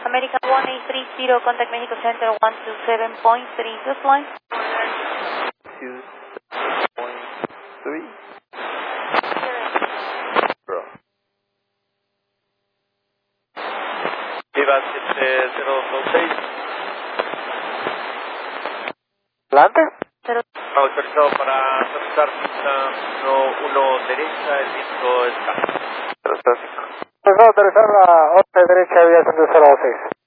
American 1830, contact Mexico Center 127.3, just line. 2.3. Viva 7026. ¿Adelante? Autorizado para aterrizar pista 1 derecha, el viento está. Autorizado a aterrizar la 11 derecha, aviación de 026.